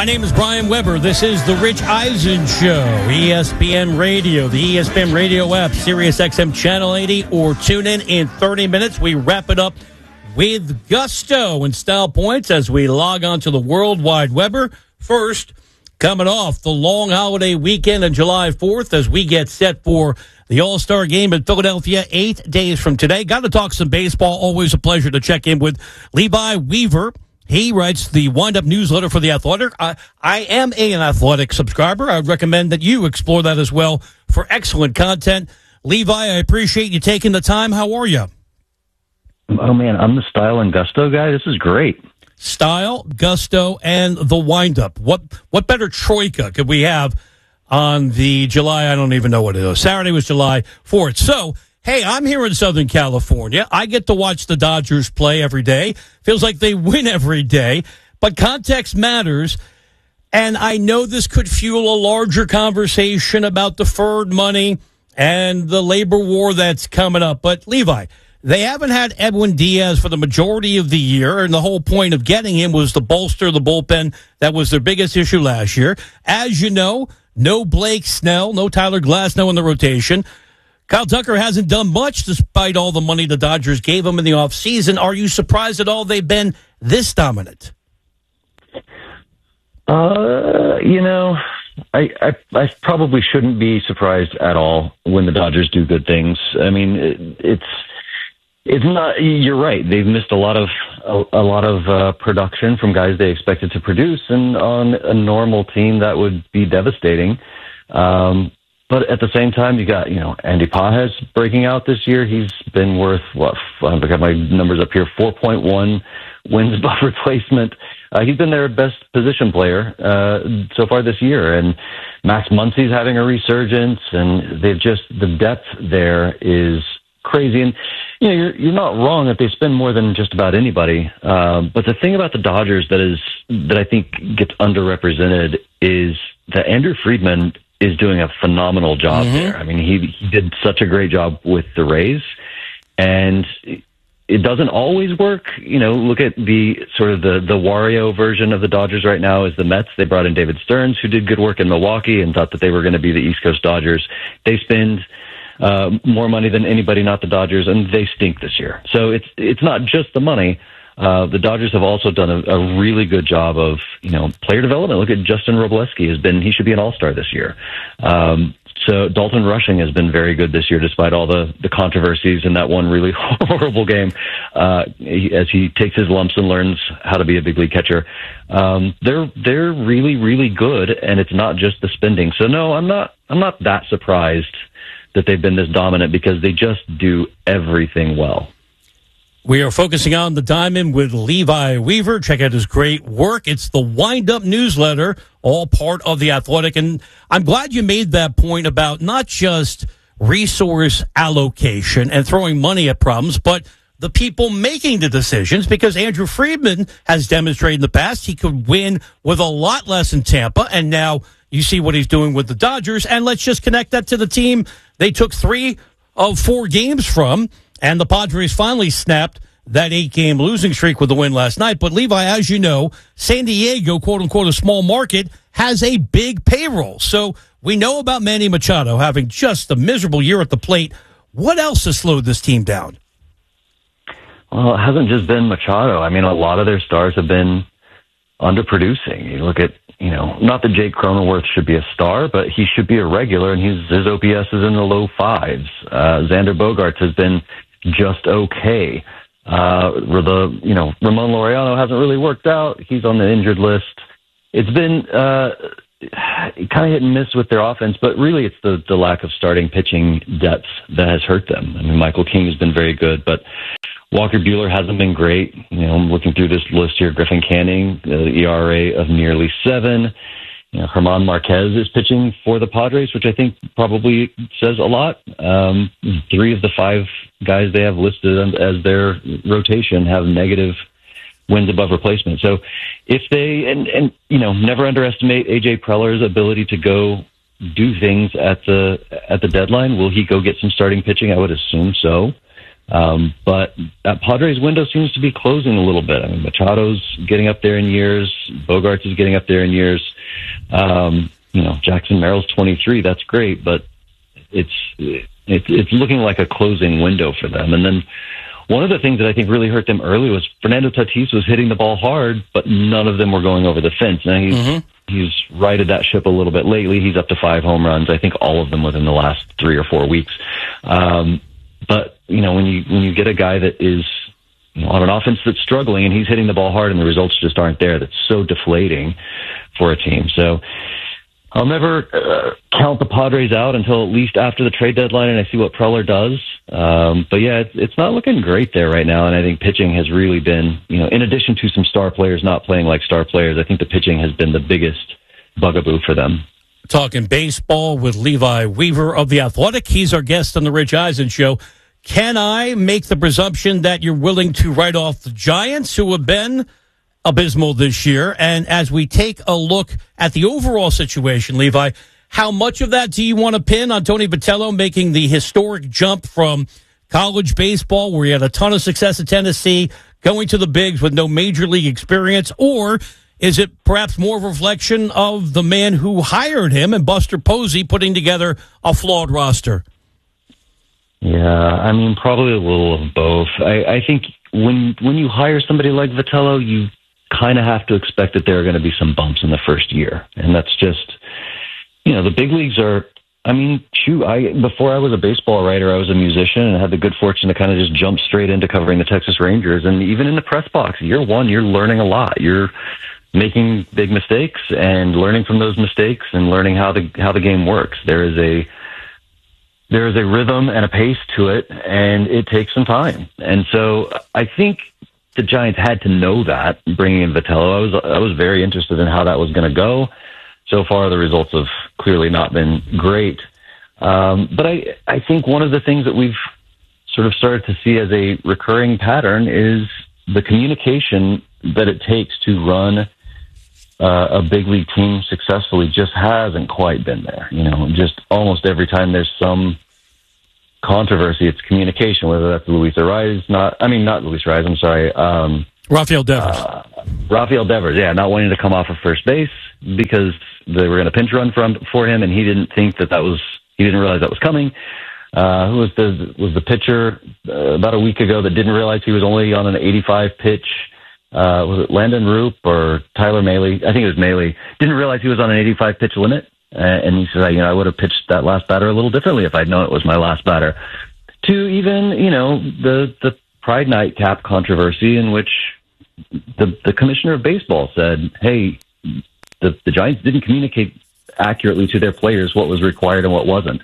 My name is Brian Weber. This is The Rich Eisen Show, ESPN Radio, the ESPN Radio app, Sirius XM Channel 80, or tune in 30 minutes. We wrap it up with gusto and style points as we log on to the World Wide Weber. First, coming off the long holiday weekend on July 4th as we get set for the All-Star Game in Philadelphia 8 days from today. Got to talk some baseball. Always a pleasure to check in with Levi Weaver. He writes the wind-up newsletter for The Athletic. I am an Athletic subscriber. I would recommend that you explore that as well for excellent content. Levi, I appreciate you taking the time. How are you? Oh, man, I'm the style and gusto guy. This is great. Style, gusto, and the wind-up. What better troika could we have on the July, I don't even know what it is. Saturday was July 4th. So, hey, I'm here in Southern California. I get to watch the Dodgers play every day. Feels like they win every day. But context matters. And I know this could fuel a larger conversation about deferred money and the labor war that's coming up. But, Levi, they haven't had Edwin Diaz for the majority of the year, and the whole point of getting him was to bolster the bullpen. That was their biggest issue last year. As you know, no Blake Snell, no Tyler Glasnow in the rotation. Kyle Tucker hasn't done much despite all the money the Dodgers gave him in the offseason. Are you surprised at all they've been this dominant? I probably shouldn't be surprised at all when the Dodgers do good things. I mean, it's not. You're right. They've missed a lot of production from guys they expected to produce, and on a normal team that would be devastating. But at the same time, you got Andy Pages breaking out this year. He's been worth I've got my numbers up here: 4.1 wins above replacement. He's been their best position player so far this year, and Max Muncy's having a resurgence, and the depth there is crazy. And you're not wrong that they spend more than just about anybody. But the thing about the Dodgers that I think gets underrepresented is that Andrew Friedman is doing a phenomenal job there. I mean, he did such a great job with the Rays, and it doesn't always work. Look at the sort of the Wario version of the Dodgers right now is the Mets. They brought in David Stearns, who did good work in Milwaukee and thought that they were going to be the East Coast Dodgers. They spend more money than anybody, not the Dodgers, and they stink this year. So it's not just the money. The Dodgers have also done a really good job of player development. Look at Justin Robleski. He should be an all-star this year. So Dalton Rushing has been very good this year, despite all the controversies in that one really horrible game. As he takes his lumps and learns how to be a big league catcher, they're really, really good, and it's not just the spending. So no, I'm not that surprised that they've been this dominant because they just do everything well. We are focusing on the diamond with Levi Weaver. Check out his great work. It's the Wind-Up newsletter, all part of The Athletic. And I'm glad you made that point about not just resource allocation and throwing money at problems, but the people making the decisions, because Andrew Friedman has demonstrated in the past he could win with a lot less in Tampa, and now you see what he's doing with the Dodgers. And let's just connect that to the team they took 3 of 4 games from, and the Padres finally snapped that 8-game losing streak with the win last night. But, Levi, as you know, San Diego, quote-unquote, a small market, has a big payroll. So we know about Manny Machado having just a miserable year at the plate. What else has slowed this team down? Well, it hasn't just been Machado. I mean, a lot of their stars have been underproducing. You look at, not that Jake Cronenworth should be a star, but he should be a regular, and his OPS is in the low 5s. Xander Bogaerts has been just okay. Ramon Laureano hasn't really worked out. He's on the injured list. It's been kind of hit and miss with their offense, but really it's the lack of starting pitching depth that has hurt them. I mean, Michael King has been very good, but Walker Buehler hasn't been great. I'm looking through this list here. Griffin Canning, the ERA of nearly 7. German Marquez is pitching for the Padres, which I think probably says a lot. 3 of the 5 guys they have listed as their rotation have negative wins above replacement. So if they, and never underestimate AJ Preller's ability to go do things at the deadline. Will he go get some starting pitching? I would assume so. But that Padres window seems to be closing a little bit. I mean, Machado's getting up there in years. Bogaerts is getting up there in years. Jackson Merrill's 23. That's great, but it's looking like a closing window for them. And then one of the things that I think really hurt them early was Fernando Tatis was hitting the ball hard, but none of them were going over the fence. Now he's righted that ship a little bit lately. He's up to 5 home runs. I think all of them within the last 3 or 4 weeks. But when you get a guy that is on an offense that's struggling and he's hitting the ball hard and the results just aren't there, that's so deflating for a team. So I'll never count the Padres out until at least after the trade deadline and I see what Preller does. But yeah, it's not looking great there right now. And I think pitching has really been, in addition to some star players not playing like star players, I think the pitching has been the biggest bugaboo for them. Talking baseball with Levi Weaver of The Athletic. He's our guest on the Rich Eisen Show. Can I make the presumption that you're willing to write off the Giants, who have been abysmal this year? And as we take a look at the overall situation, Levi, how much of that do you want to pin on Tony Vitello making the historic jump from college baseball, where he had a ton of success at Tennessee, going to the bigs with no major league experience? Or is it perhaps more of a reflection of the man who hired him and Buster Posey putting together a flawed roster? Yeah, I mean, probably a little of both. I think when you hire somebody like Vitello, you kind of have to expect that there are going to be some bumps in the first year. And that's just, the big leagues are, before I was a baseball writer, I was a musician and had the good fortune to kind of just jump straight into covering the Texas Rangers. And even in the press box, year one, you're learning a lot. You're making big mistakes and learning from those mistakes and learning how the game works. There is a rhythm and a pace to it, and it takes some time. And so I think the Giants had to know that, bringing in Vitello. I was very interested in how that was going to go. So far, the results have clearly not been great. But I think one of the things that we've sort of started to see as a recurring pattern is the communication that it takes to run a big league team successfully just hasn't quite been there. Just almost every time there's some controversy, it's communication, whether that's Rafael Devers. Rafael Devers, not wanting to come off of first base because they were going to pinch run for him, and he didn't think he didn't realize that was coming. Who was the pitcher about a week ago that didn't realize he was only on an 85 pitch? Was it Landon Roop or Tyler Mahle? I think it was Mahle. Didn't realize he was on an 85 pitch limit. And he said, I would have pitched that last batter a little differently if I'd known it was my last batter. To even, the Pride Night cap controversy, in which the commissioner of baseball said, hey, the Giants didn't communicate accurately to their players what was required and what wasn't.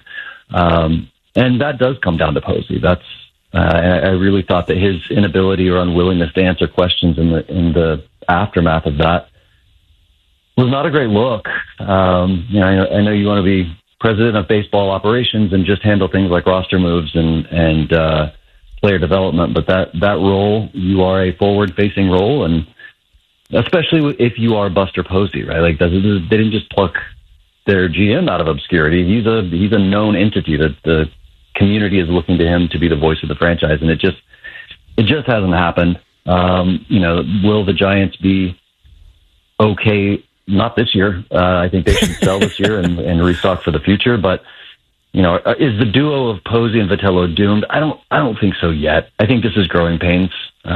And that does come down to Posey. I really thought that his inability or unwillingness to answer questions in the aftermath of that was not a great look. I know you want to be president of baseball operations and just handle things like roster moves and player development, but that role, you are a forward-facing role, and especially if you are Buster Posey, right? Like, they didn't just pluck their GM out of obscurity. He's a known entity that the community is looking to him to be the voice of the franchise, and it just hasn't happened. Will the Giants be okay? Not this year. I think they should sell this year and restock for the future. But is the duo of Posey and Vitello doomed? I don't think so yet. I think this is growing pains.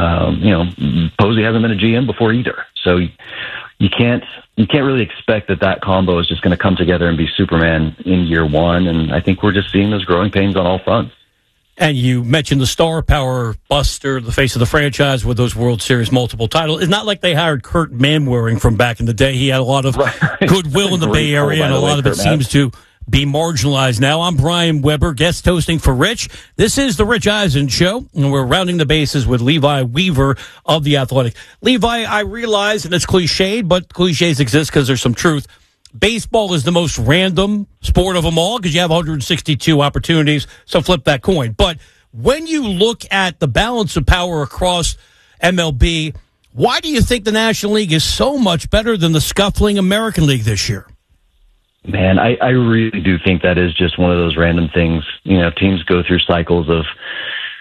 Posey hasn't been a GM before either, so you can't really expect that combo is just going to come together and be Superman in year one. And I think we're just seeing those growing pains on all fronts. And you mentioned the star power Buster, the face of the franchise with those World Series multiple titles. It's not like they hired Kurt Manwaring from back in the day. He had a lot of goodwill in the Bay Area, and a lot of it seems to be marginalized now. I'm Brian Weber, guest hosting for Rich. This is the Rich Eisen Show, and we're rounding the bases with Levi Weaver of The Athletic. Levi, I realize, and it's cliched, but cliches exist because there's some truth. Baseball is the most random sport of them all because you have 162 opportunities, so flip that coin. But when you look at the balance of power across MLB, why do you think the National League is so much better than the scuffling American League this year? Man, I really do think that is just one of those random things. Teams go through cycles of,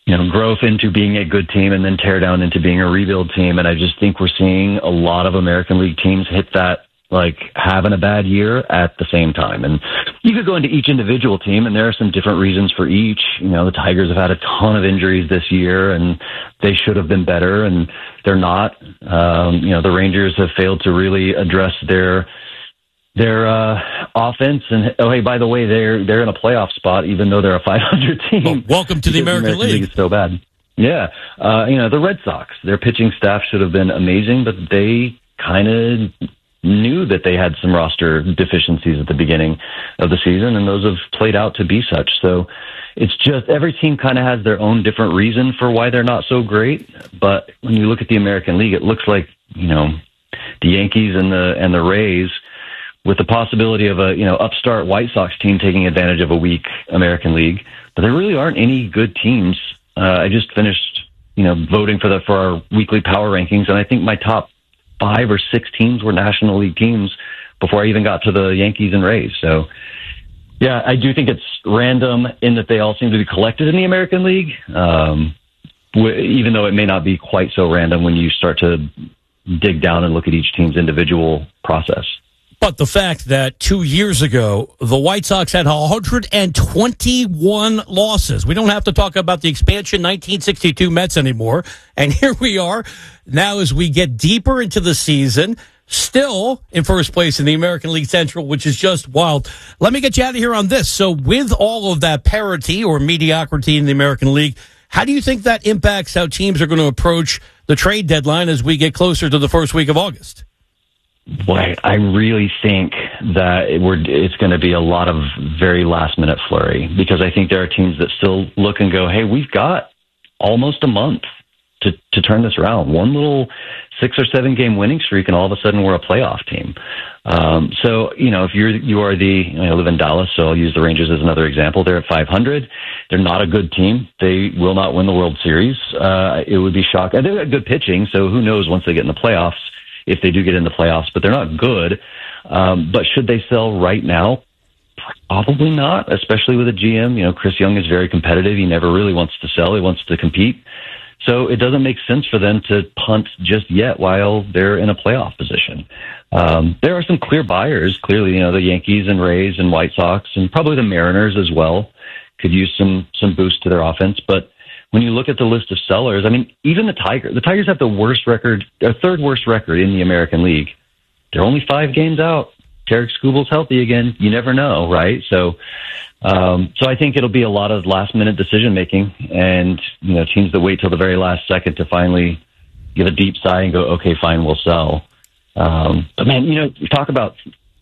growth into being a good team and then tear down into being a rebuild team. And I just think we're seeing a lot of American League teams hit that, like, having a bad year at the same time. And you could go into each individual team, and there are some different reasons for each. The Tigers have had a ton of injuries this year, and they should have been better, and they're not. The Rangers have failed to really address their offense, and hey, by the way, they're in a playoff spot, even though they're a 500 team. Well, welcome to the American League. It's so bad. Yeah, the Red Sox, their pitching staff should have been amazing, but they kind of knew that they had some roster deficiencies at the beginning of the season, and those have played out to be such. So it's just every team kind of has their own different reason for why they're not so great. But when you look at the American League, it looks like the Yankees and the Rays, with the possibility of a upstart White Sox team taking advantage of a weak American League. But there really aren't any good teams. I just finished voting for our weekly power rankings, and I think my top 5 or 6 teams were National League teams before I even got to the Yankees and Rays. So, yeah, I do think it's random in that they all seem to be collected in the American League, even though it may not be quite so random when you start to dig down and look at each team's individual process. But the fact that 2 years ago, the White Sox had 121 losses. We don't have to talk about the expansion 1962 Mets anymore. And here we are now as we get deeper into the season, still in first place in the American League Central, which is just wild. Let me get you out of here on this. So with all of that parity or mediocrity in the American League, how do you think that impacts how teams are going to approach the trade deadline as we get closer to the first week of August? Boy, I really think that it's going to be a lot of very last-minute flurry, because I think there are teams that still look and go, hey, we've got almost a month to turn this around. One little 6 or 7 game winning streak, and all of a sudden we're a playoff team. So, if you are I live in Dallas, so I'll use the Rangers as another example. They're at 500. They're not a good team. They will not win the World Series. It would be shocking. They've got good pitching, so who knows once they get in the playoffs, if they do get in the playoffs, but they're not good. But should they sell right now? Probably not, especially with a GM. Chris Young is very competitive. He never really wants to sell. He wants to compete. So it doesn't make sense for them to punt just yet while they're in a playoff position. There are some clear buyers. Clearly, the Yankees and Rays and White Sox, and probably the Mariners as well, could use some boost to their offense. But when you look at the list of sellers, I mean, even the Tigers have the worst record, or third worst record in the American League. They're only 5 games out. Tarik Skubal's healthy again. You never know, right? So I think it'll be a lot of last-minute decision-making, and teams that wait till the very last second to finally give a deep sigh and go, okay, fine, we'll sell. But man, you talk about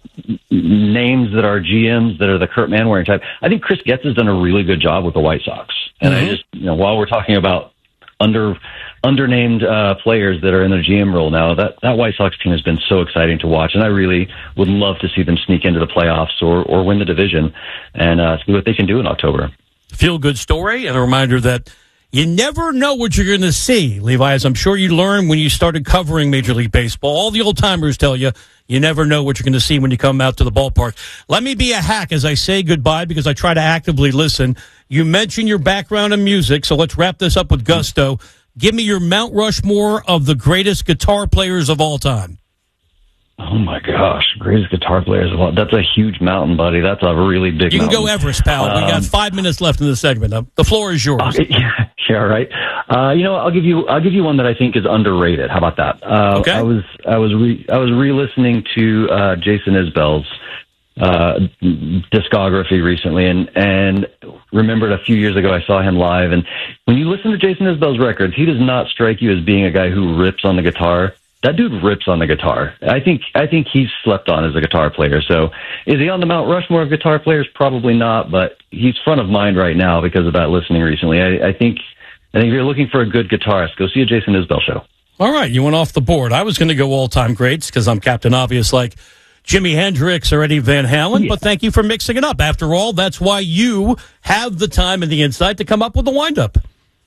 names that are GMs that are the Kurt Manwaring type. I think Chris Getz has done a really good job with the White Sox. And I just, while we're talking about undernamed players that are in the GM role now, that White Sox team has been so exciting to watch, and I really would love to see them sneak into the playoffs or win the division and see what they can do in October. Feel-good story, and a reminder that you never know what you're going to see, Levi, as I'm sure you learned when you started covering Major League Baseball. All the old-timers tell you, you never know what you're going to see when you come out to the ballpark. Let me be a hack as I say goodbye, because I try to actively listen. You mentioned your background in music, so let's wrap this up with gusto. Give me your Mount Rushmore of the greatest guitar players of all time. Oh, my gosh. Greatest guitar players of all. That's a huge mountain, buddy. That's a really big You can mountain. go Everest, pal. We got 5 minutes left in the segment. The floor is yours. Yeah, right. I'll give you one that I think is underrated. How about that? Okay. I was re-listening to Jason Isbell's discography recently, and remembered a few years ago I saw him live. And when you listen to Jason Isbell's records, he does not strike you as being a guy who rips on the guitar. That dude rips on the guitar. I think he's slept on as a guitar player. So is he on the Mount Rushmore of guitar players? Probably not, but he's front of mind right now because of that listening recently. I think if you're looking for a good guitarist, go see a Jason Isbell show. All right, you went off the board. I was going to go all-time greats because I'm Captain Obvious like Jimi Hendrix or Eddie Van Halen, but thank you for mixing it up. After all, that's why you have the time and the insight to come up with the wind-up.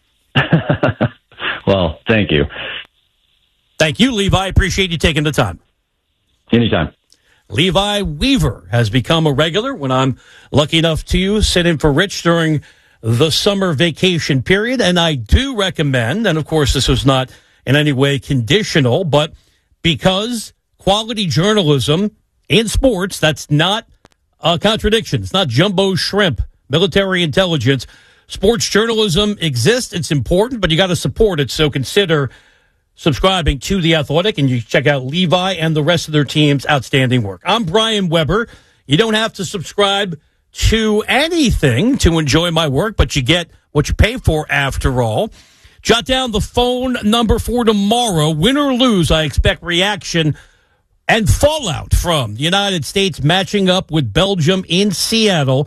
Well, thank you. Thank you, Levi. Appreciate you taking the time. Anytime. Levi Weaver has become a regular when I'm lucky enough to sit in for Rich during the summer vacation period. And I do recommend, and of course this was not in any way conditional, but because quality journalism in sports, that's not a contradiction. It's not jumbo shrimp, military intelligence. Sports journalism exists. It's important, but you got to support it. So consider subscribing to The Athletic, and you check out Levi and the rest of their team's outstanding work. I'm Brian Weber. You don't have to subscribe to anything to enjoy my work, but you get what you pay for after all. Jot down the phone number for tomorrow. Win or lose, I expect reaction and fallout from the United States matching up with Belgium in Seattle.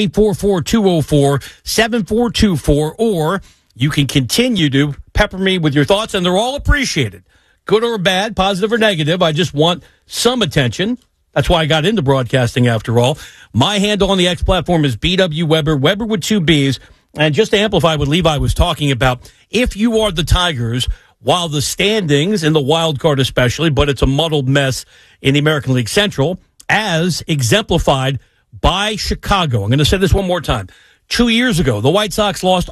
844-204-7424, or you can continue to pepper me with your thoughts, and they're all appreciated. Good or bad, positive or negative. I just want some attention. That's why I got into broadcasting after all. My handle on the X platform is BW Weber, Weber with 2 B's. And just to amplify what Levi was talking about, if you are the Tigers, while the standings in the wild card especially, but it's a muddled mess in the American League Central, as exemplified by Chicago. I'm going to say this one more time. 2 years ago, the White Sox lost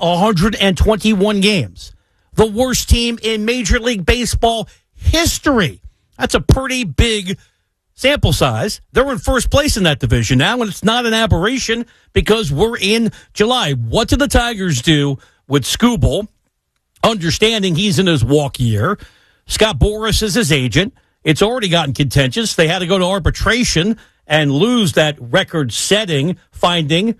121 games. The worst team in Major League Baseball history. That's a pretty big sample size. They're in first place in that division now, and it's not an aberration because we're in July. What did the Tigers do with Skubal, understanding he's in his walk year? Scott Boras is his agent. It's already gotten contentious. They had to go to arbitration and lose that record-setting finding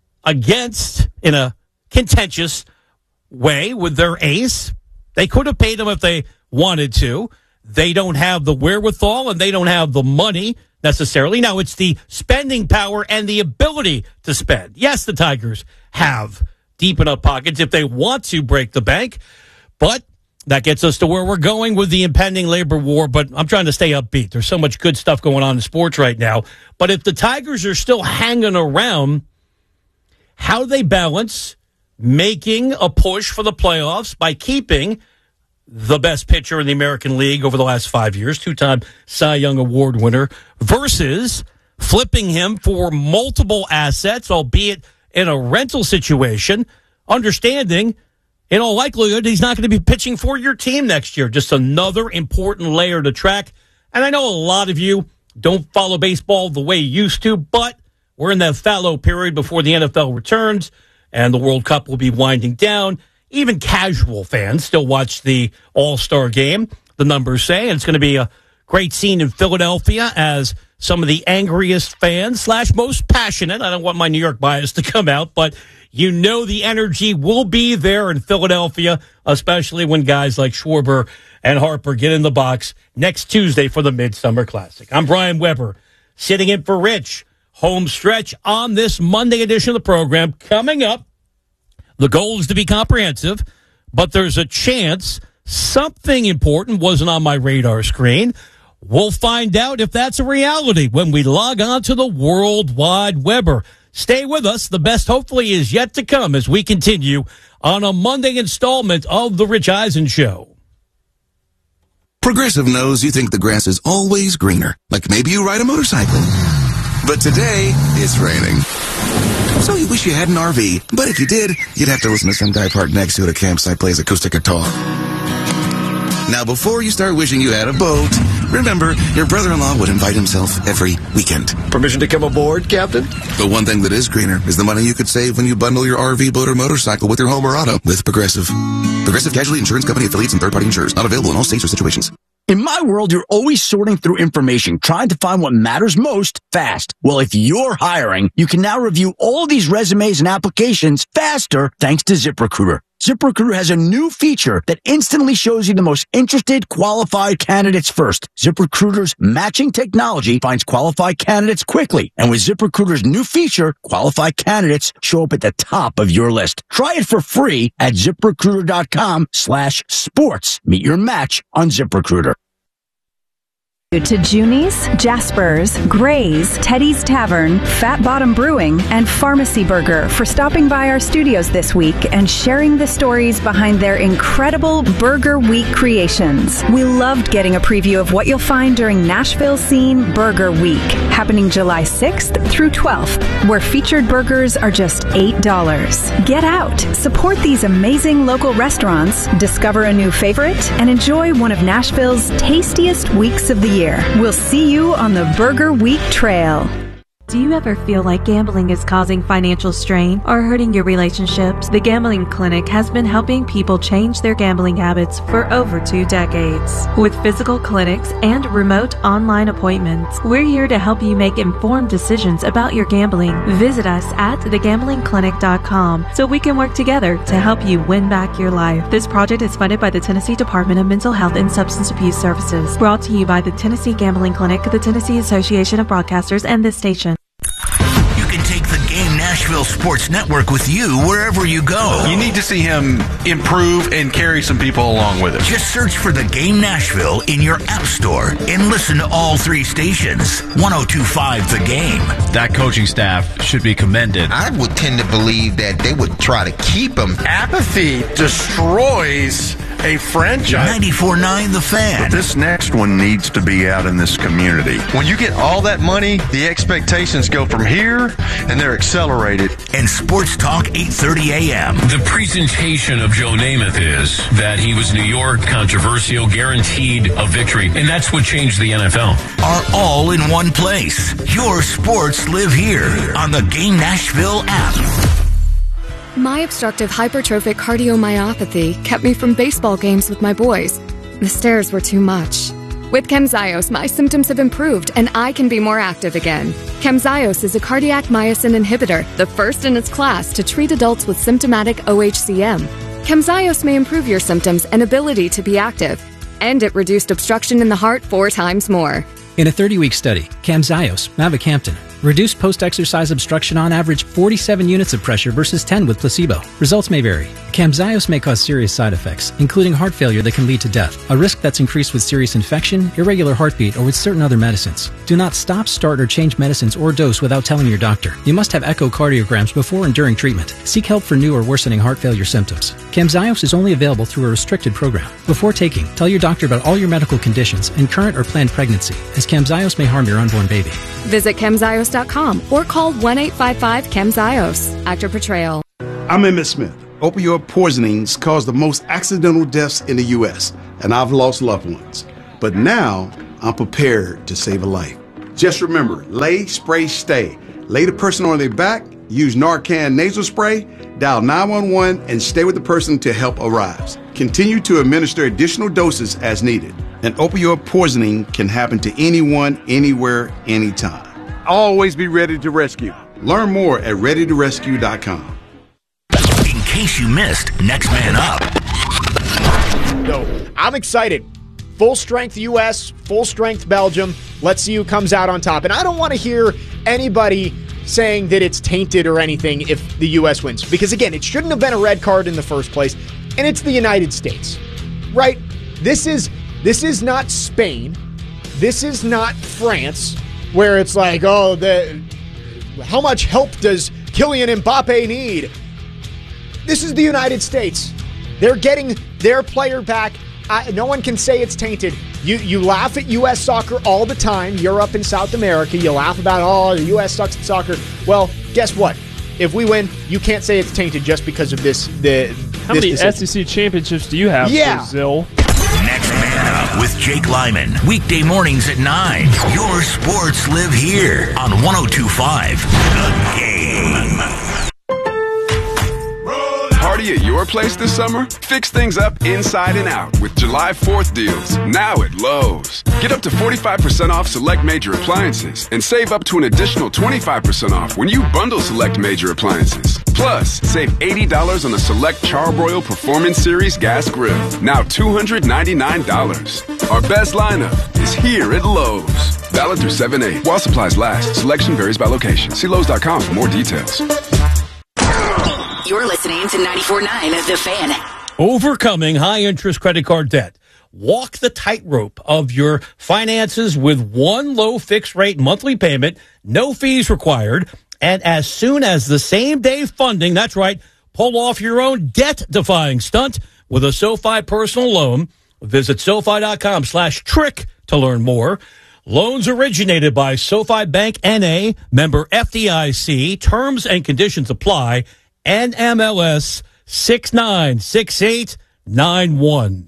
against, in a contentious way, with their ace. They could have paid him if they wanted to. They don't have the wherewithal, and they don't have the money necessarily. Now, it's the spending power and the ability to spend. Yes, the Tigers have deep enough pockets if they want to break the bank, but that gets us to where we're going with the impending labor war. But I'm trying to stay upbeat. There's so much good stuff going on in sports right now. But if the Tigers are still hanging around, how do they balance making a push for the playoffs by keeping the best pitcher in the American League over the last 5 years, 2-time Cy Young Award winner, versus flipping him for multiple assets, albeit in a rental situation, understanding in all likelihood he's not going to be pitching for your team next year. Just another important layer to track. And I know a lot of you don't follow baseball the way you used to, but we're in that fallow period before the NFL returns, and the World Cup will be winding down. Even casual fans still watch the All-Star game, the numbers say, and it's going to be a great scene in Philadelphia as some of the angriest fans / most passionate. I don't want my New York bias to come out, but you know the energy will be there in Philadelphia, especially when guys like Schwarber and Harper get in the box next Tuesday for the Midsummer Classic. I'm Brian Weber, sitting in for Rich. Home stretch on this Monday edition of the program. Coming up, the goal is to be comprehensive, but there's a chance something important wasn't on my radar screen. We'll find out if that's a reality when we log on to the World Wide Weber. Stay with us. The best hopefully is yet to come as we continue on a Monday installment of The Rich Eisen Show. Progressive knows you think the grass is always greener, like maybe you ride a motorcycle. But today, it's raining. So you wish you had an RV, but if you did, you'd have to listen to some guy parked next to it at a campsite plays acoustic guitar. Now, before you start wishing you had a boat, remember, your brother-in-law would invite himself every weekend. Permission to come aboard, Captain? The one thing that is greener is the money you could save when you bundle your RV, boat, or motorcycle with your home or auto with Progressive. Progressive Casualty Insurance Company affiliates and third-party insurers. Not available in all states or situations. In my world, you're always sorting through information, trying to find what matters most fast. Well, if you're hiring, you can now review all these resumes and applications faster thanks to ZipRecruiter. ZipRecruiter has a new feature that instantly shows you the most interested, qualified candidates first. ZipRecruiter's matching technology finds qualified candidates quickly. And with ZipRecruiter's new feature, qualified candidates show up at the top of your list. Try it for free at ZipRecruiter.com/sports. Meet your match on ZipRecruiter. To Junie's, Jasper's, Gray's, Teddy's Tavern, Fat Bottom Brewing, and Pharmacy Burger for stopping by our studios this week and sharing the stories behind their incredible Burger Week creations. We loved getting a preview of what you'll find during Nashville Scene Burger Week, happening July 6th through 12th, where featured burgers are just $8. Get out, support these amazing local restaurants, discover a new favorite, and enjoy one of Nashville's tastiest weeks of the year. We'll see you on the Burger Week Trail. Do you ever feel like gambling is causing financial strain or hurting your relationships? The Gambling Clinic has been helping people change their gambling habits for over 2 decades. With physical clinics and remote online appointments, we're here to help you make informed decisions about your gambling. Visit us at thegamblingclinic.com so we can work together to help you win back your life. This project is funded by the Tennessee Department of Mental Health and Substance Abuse Services. Brought to you by the Tennessee Gambling Clinic, the Tennessee Association of Broadcasters, and this station. Nashville Sports Network with you wherever you go. You need to see him improve and carry some people along with him. Just search for The Game Nashville in your app store and listen to all 3 stations. 102.5 The Game. That coaching staff should be commended. I would tend to believe that they would try to keep him. Apathy destroys a franchise. 94.9 The Fan. But this next one needs to be out in this community. When you get all that money, the expectations go from here, and they're accelerated. And Sports Talk 8:30 a.m. The presentation of Joe Namath is that he was New York, controversial, guaranteed a victory, and that's what changed the NFL. Are all in one place. Your sports live here on the Game Nashville app. My obstructive hypertrophic cardiomyopathy kept me from baseball games with my boys. The stairs were too much. With Camzyos, my symptoms have improved and I can be more active again. Camzyos is a cardiac myosin inhibitor, the first in its class to treat adults with symptomatic OHCM. Camzyos may improve your symptoms and ability to be active, and it reduced obstruction in the heart 4 times more. In a 30-week study, Camzyos, mavacamten, reduced post-exercise obstruction on average 47 units of pressure versus 10 with placebo. Results may vary. Camzyos may cause serious side effects, including heart failure that can lead to death, a risk that's increased with serious infection, irregular heartbeat, or with certain other medicines. Do not stop, start, or change medicines or dose without telling your doctor. You must have echocardiograms before and during treatment. Seek help for new or worsening heart failure symptoms. Camzyos is only available through a restricted program. Before taking, tell your doctor about all your medical conditions and current or planned pregnancy, as Camzyos may harm your unborn baby. Visit Camzyos.com or call 1-855-CAMZYOS. Actor Portrayal. I'm Emmett Smith. Opioid poisonings cause the most accidental deaths in the U.S., and I've lost loved ones. But now, I'm prepared to save a life. Just remember, lay, spray, stay. Lay the person on their back, use Narcan nasal spray, dial 911, and stay with the person till help arrives. Continue to administer additional doses as needed. An opioid poisoning can happen to anyone, anywhere, anytime. Always be ready to rescue. Learn more at readytorescue.com. In case you missed Next Man Up. So, I'm excited. Full strength U.S., full strength Belgium. Let's see who comes out on top. And I don't want to hear anybody saying that it's tainted or anything if the U.S. wins. Because, again, it shouldn't have been a red card in the first place. And it's the United States, right? This is not Spain. This is not France, where it's like, oh, how much help does Kylian Mbappe need? This is the United States. They're getting their player back. No one can say it's tainted. You laugh at U.S. soccer all the time, Europe and South America. You laugh about, oh, the U.S. sucks at soccer. Well, guess what? If we win, you can't say it's tainted just because of this. How many SEC championships do you have, Brazil? Next Man Up with Jake Lyman. Weekday mornings at 9. Your sports live here on 102.5 The Game. Party at your place this summer? Fix things up inside and out with July 4th deals, now at Lowe's. Get up to 45% off select major appliances and save up to an additional 25% off when you bundle select major appliances. Plus, save $80 on the select Charbroil Performance Series gas grill, now $299. Our best lineup is here at Lowe's. Valid through 7/8. While supplies last, selection varies by location. See Lowe's.com for more details. You're listening to 94.9 The Fan. Overcoming high-interest credit card debt. walk the tightrope of your finances with one low fixed rate monthly payment, no fees required, and as soon as the same day funding, that's right, pull off your own debt-defying stunt with a SoFi personal loan. Visit SoFi.com/trick to learn more. Loans originated by SoFi Bank N.A., member FDIC. Terms and conditions apply. NMLS 696891.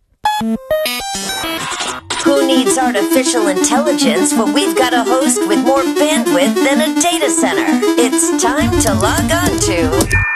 Who needs artificial intelligence when we've got a host with more bandwidth than a data center? It's time to log on to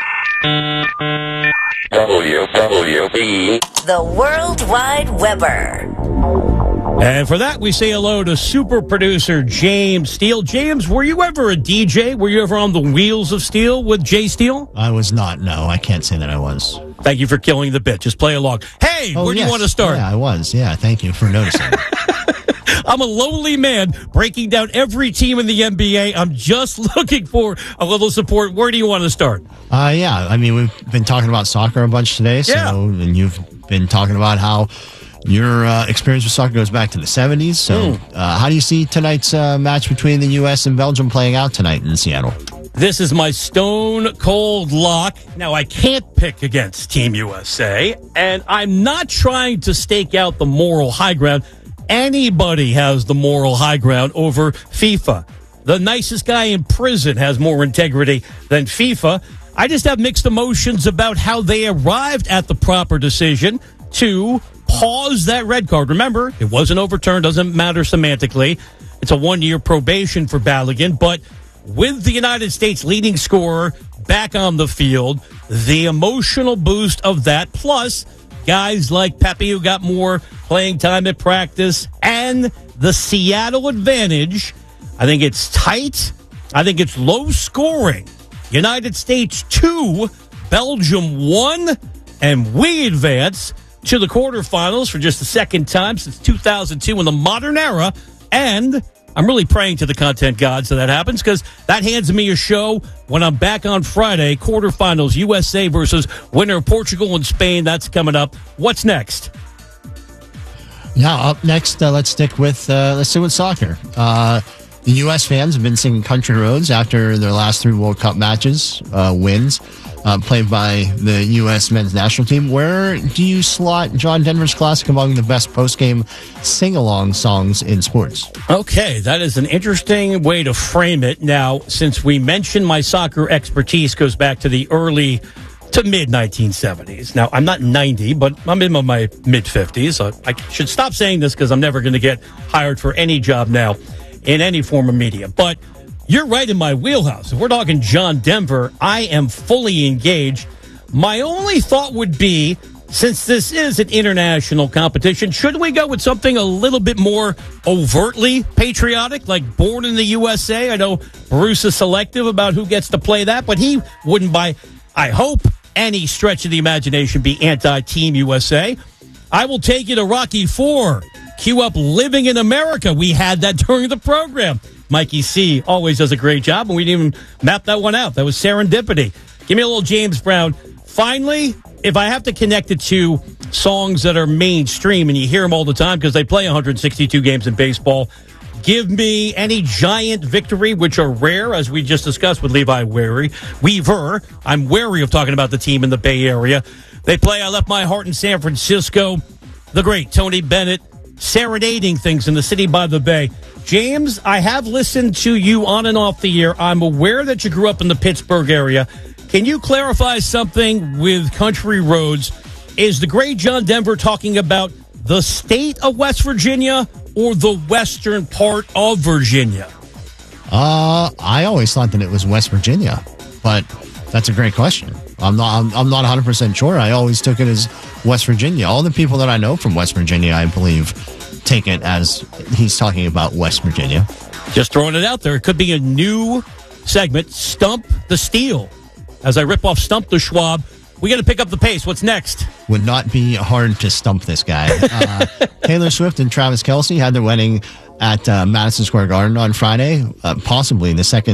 WWE, the World Wide Webber. And for that, we say hello to super producer James Steele. James, were you ever a DJ? Were you ever on the Wheels of Steel with Jay Steele? I was not, no. I can't say that I was. Thank you for killing the bit. Just play along. Hey, where do you want to start? Yeah, I was. Yeah, thank you for noticing. I'm a lonely man breaking down every team in the NBA. I'm just looking for a little support. Where do you want to start? Yeah, I mean, we've been talking about soccer a bunch today. And you've been talking about how your experience with soccer goes back to the 70s. So how do you see tonight's match between the U.S. and Belgium playing out tonight in Seattle? This is my stone cold lock. Now, I can't pick against Team USA, and I'm not trying to stake out the moral high ground. Anybody has the moral high ground over FIFA. The nicest guy in prison has more integrity than FIFA. I just have mixed emotions about how they arrived at the proper decision to pause that red card. Remember, it wasn't overturned, doesn't matter semantically. It's a 1-year probation for Balogun, but with the United States leading scorer back on the field, the emotional boost of that, plus guys like Pepe who got more playing time at practice, and the Seattle advantage, I think it's tight. I think it's low scoring. United States 2, Belgium 1, and we advance to the quarterfinals for just the second time since 2002 in the modern era. And I'm really praying to the content gods that happens, because that hands me a show when I'm back on Friday. Quarterfinals, USA versus winner of Portugal and Spain. That's coming up. What's next? Yeah, up next, let's stick with soccer. The U.S. fans have been singing Country Roads after their last 3 World Cup matches, wins, played by the U.S. men's national team. Where do you slot John Denver's Classic among the best post-game sing-along songs in sports? Okay, that is an interesting way to frame it. Now, since we mentioned my soccer expertise goes back to the early to mid-1970s. Now, I'm not 90, but I'm in my mid-50s. So I should stop saying this because I'm never going to get hired for any job now in any form of media. But you're right in my wheelhouse. If we're talking John Denver, I am fully engaged. My only thought would be, since this is an international competition, should we go with something a little bit more overtly patriotic, like Born in the USA? I know Bruce is selective about who gets to play that, but he wouldn't, by, I hope, any stretch of the imagination, be anti-Team USA. I will take you to Rocky IV. Cue up Living in America. We had that during the program. Mikey C. always does a great job, and we didn't even map that one out. That was serendipity. Give me a little James Brown. Finally, if I have to connect it to songs that are mainstream, and you hear them all the time because they play 162 games in baseball, give me any giant victory, which are rare, as we just discussed with Levi Weaver. I'm wary of talking about the team in the Bay Area. They play I Left My Heart in San Francisco. The great Tony Bennett serenading things in the city by the bay. James, I have listened to you on and off the air. I'm aware that you grew up in the Pittsburgh area. Can you clarify something with Country Roads? Is the great John Denver talking about the state of West Virginia or the western part of Virginia? I always thought that it was West Virginia, but that's a great question. I'm not 100% sure. I always took it as West Virginia. All the people that I know from West Virginia, I believe, take it as he's talking about West Virginia. Just throwing it out there. It could be a new segment, Stump the Steele. As I rip off Stump the Schwab, we got to pick up the pace. What's next? Would not be hard to stump this guy. Taylor Swift and Travis Kelce had their wedding at Madison Square Garden on Friday, possibly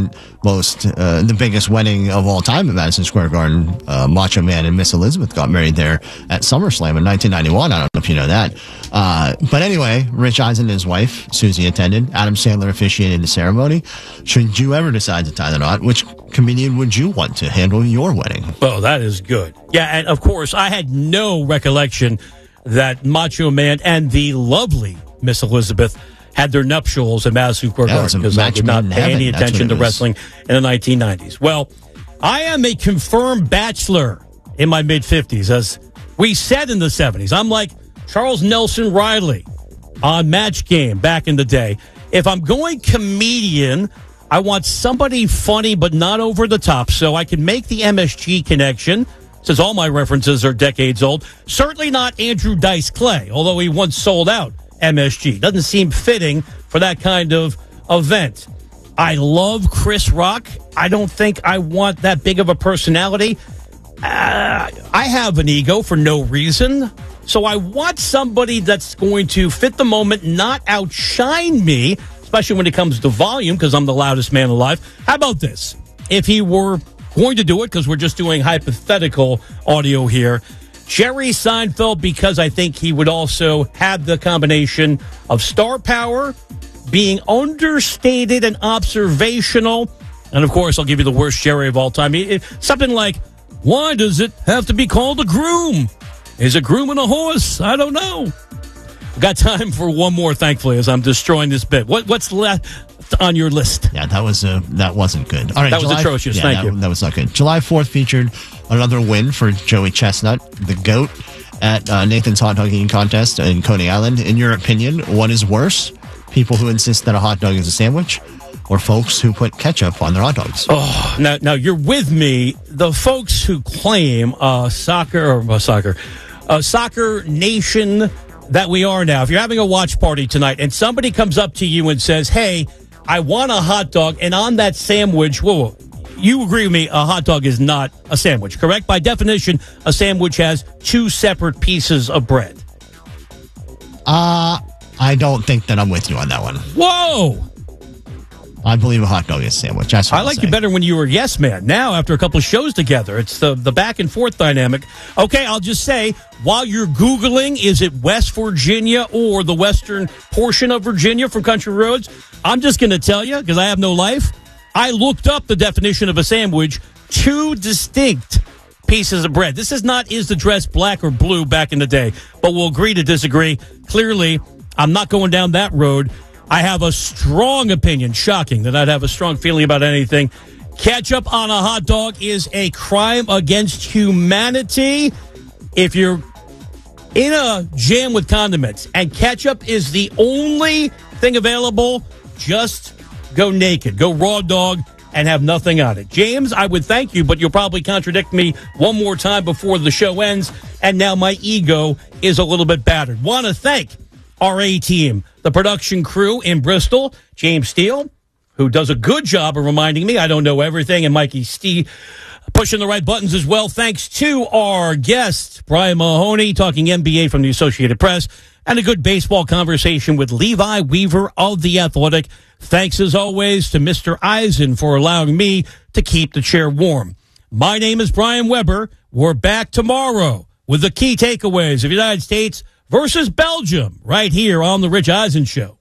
the biggest wedding of all time at Madison Square Garden. Macho Man and Miss Elizabeth got married there at SummerSlam in 1991. I don't know if you know that. But anyway, Rich Eisen and his wife, Susie, attended. Adam Sandler officiated the ceremony. Should you ever decide to tie the knot, which comedian would you want to handle your wedding? Oh, that is good. Yeah, and of course, I had no recollection that Macho Man and the lovely Miss Elizabeth had their nuptials at Madison Square Garden, because I did not pay any attention to wrestling in the 1990s. Well, I am a confirmed bachelor in my mid-50s, as we said in the 70s. I'm like Charles Nelson Riley on Match Game back in the day. If I'm going comedian, I want somebody funny but not over the top, so I can make the MSG connection, since all my references are decades old. Certainly not Andrew Dice Clay, although he once sold out MSG. Doesn't seem fitting for that kind of event. I love Chris Rock. I don't think I want that big of a personality. I have an ego for no reason. So I want somebody that's going to fit the moment, not outshine me, especially when it comes to volume, because I'm the loudest man alive. How about this? If he were going to do it, because we're just doing hypothetical audio here, Jerry Seinfeld, because I think he would also have the combination of star power, being understated and observational. And, of course, I'll give you the worst Jerry of all time. Something like, why does it have to be called a groom? Is a groom and a horse? I don't know. Got time for one more, thankfully, as I'm destroying this bit. What's left on your list? Yeah, that wasn't good. All right, that was atrocious. Yeah, Thank you. That was not good. July 4th featured another win for Joey Chestnut, the GOAT, at Nathan's Hot Dog Eating Contest in Coney Island. In your opinion, what is worse? People who insist that a hot dog is a sandwich, or folks who put ketchup on their hot dogs? Oh, now you're with me. The folks who claim soccer nation that we are now. If you're having a watch party tonight and somebody comes up to you and says, hey, I want a hot dog, and on that sandwich, whoa, you agree with me, a hot dog is not a sandwich, correct? By definition, a sandwich has two separate pieces of bread. I don't think that I'm with you on that one. Whoa! I believe a hot dog is a sandwich. That's what I like you better when you were yes man. Now, after a couple of shows together, it's the back and forth dynamic. Okay, I'll just say, while you're Googling, is it West Virginia or the western portion of Virginia from Country Roads? I'm just going to tell you, because I have no life, I looked up the definition of a sandwich, two distinct pieces of bread. This is not, is the dress black or blue back in the day, but we'll agree to disagree. Clearly, I'm not going down that road. I have a strong opinion, shocking that I'd have a strong feeling about anything. Ketchup on a hot dog is a crime against humanity. If you're in a jam with condiments and ketchup is the only thing available, just go naked, go raw dog, and have nothing on it. James, I would thank you, but you'll probably contradict me one more time before the show ends, and now my ego is a little bit battered. Want to thank our A-team, the production crew in Bristol, James Steele, who does a good job of reminding me I don't know everything, and Mikey Steve pushing the right buttons as well. Thanks to our guest, Brian Mahoney, talking NBA from the Associated Press, and a good baseball conversation with Levi Weaver of The Athletic. Thanks, as always, to Mr. Eisen for allowing me to keep the chair warm. My name is Brian Weber. We're back tomorrow with the key takeaways of the United States versus Belgium right here on The Rich Eisen Show.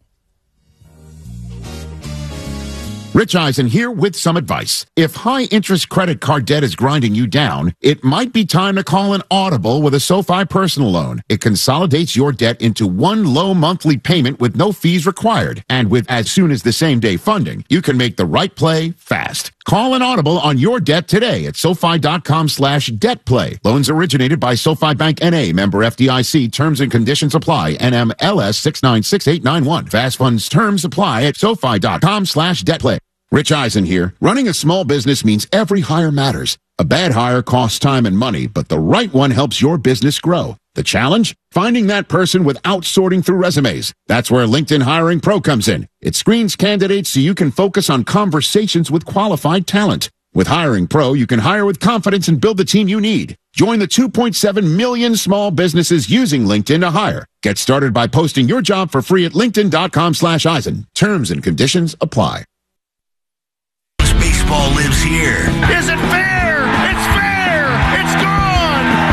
Rich Eisen here with some advice. If high-interest credit card debt is grinding you down, it might be time to call an audible with a SoFi personal loan. It consolidates your debt into one low monthly payment with no fees required. And with as soon as the same-day funding, you can make the right play fast. Call an audible on your debt today at SoFi.com/debtplay. Loans originated by SoFi Bank N.A., member FDIC. Terms and conditions apply. NMLS 696891. Fast funds terms apply at SoFi.com/debtplay. Rich Eisen here. Running a small business means every hire matters. A bad hire costs time and money, but the right one helps your business grow. The challenge? Finding that person without sorting through resumes. That's where LinkedIn Hiring Pro comes in. It screens candidates so you can focus on conversations with qualified talent. With Hiring Pro, you can hire with confidence and build the team you need. Join the 2.7 million small businesses using LinkedIn to hire. Get started by posting your job for free at linkedin.com/Eisen. Terms and conditions apply. Baseball lives here. Is it fair?